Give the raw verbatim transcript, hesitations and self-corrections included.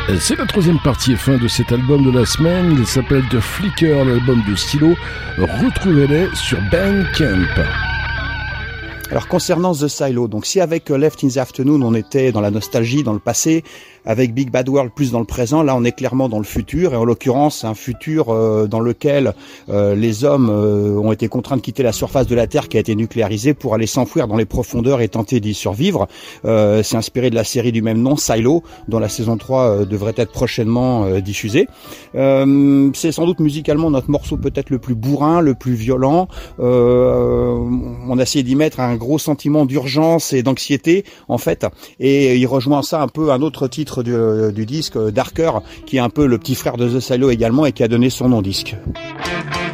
C'est la troisième partie et fin de cet album de la semaine. Il s'appelle The Flicker, l'album de Stylo. Retrouvez-les sur Bandcamp. Alors concernant The Silo, donc si avec Left in the Afternoon on était dans la nostalgie, dans le passé, avec Big Bad World plus dans le présent, là on est clairement dans le futur, et en l'occurrence un futur euh, dans lequel euh, les hommes euh, ont été contraints de quitter la surface de la Terre qui a été nucléarisée pour aller s'enfouir dans les profondeurs et tenter d'y survivre. Euh, c'est inspiré de la série du même nom, Silo, dont la saison trois euh, devrait être prochainement euh, diffusée. Euh, c'est sans doute musicalement notre morceau peut-être le plus bourrin, le plus violent. Euh, on a essayé d'y mettre un gros sentiment d'urgence et d'anxiété en fait, et il rejoint ça un peu un autre titre du, du disque, Darker, qui est un peu le petit frère de The Silo également et qui a donné son nom au disque.